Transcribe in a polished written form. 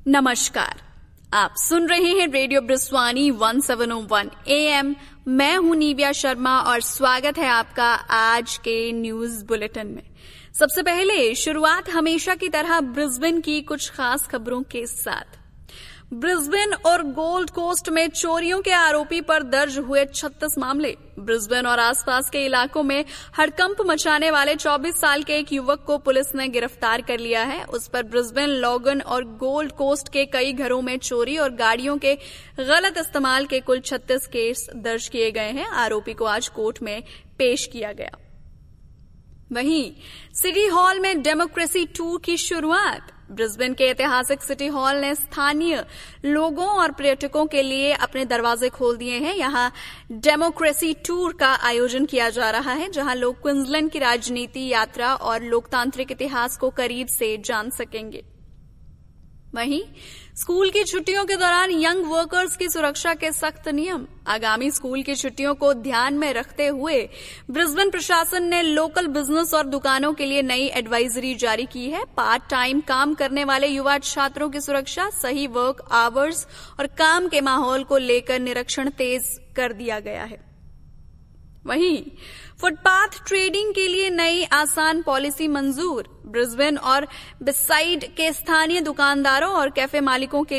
नमस्कार, आप सुन रहे हैं रेडियो ब्रिस्वानी 1701 AM। मैं हूं निव्या शर्मा और स्वागत है आपका आज के न्यूज बुलेटिन में। सबसे पहले शुरुआत हमेशा की तरह ब्रिस्बेन की कुछ खास खबरों के साथ। ब्रिस्बेन और गोल्ड कोस्ट में चोरियों के आरोपी पर दर्ज हुए 36 मामले। ब्रिस्बेन और आसपास के इलाकों में हड़कंप मचाने वाले 24 साल के एक युवक को पुलिस ने गिरफ्तार कर लिया है। उस पर ब्रिस्बेन, लोगन और गोल्ड कोस्ट के कई घरों में चोरी और गाड़ियों के गलत इस्तेमाल के कुल 36 केस दर्ज किए गए हैं। आरोपी को आज कोर्ट में पेश किया गया। वहीं सिटी हॉल में डेमोक्रेसी टूर की शुरुआत। ब्रिस्बेन के ऐतिहासिक सिटी हॉल ने स्थानीय लोगों और पर्यटकों के लिए अपने दरवाजे खोल दिए हैं। यहां डेमोक्रेसी टूर का आयोजन किया जा रहा है, जहां लोग क्वींसलैंड की राजनीति, यात्रा और लोकतांत्रिक इतिहास को करीब से जान सकेंगे। वहीं स्कूल की छुट्टियों के दौरान यंग वर्कर्स की सुरक्षा के सख्त नियम। आगामी स्कूल की छुट्टियों को ध्यान में रखते हुए ब्रिस्बेन प्रशासन ने लोकल बिजनेस और दुकानों के लिए नई एडवाइजरी जारी की है। पार्ट टाइम काम करने वाले युवा छात्रों की सुरक्षा, सही वर्क आवर्स और काम के माहौल को लेकर निरीक्षण तेज कर दिया गया है। वहीं फुटपाथ ट्रेडिंग के लिए नई आसान पॉलिसी मंजूर। ब्रिस्बेन और बिसाइड के स्थानीय दुकानदारों और कैफे मालिकों के